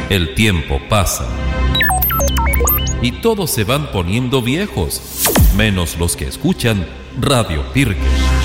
El tiempo pasa y todos se van poniendo viejos, menos los que escuchan Radio Pirque.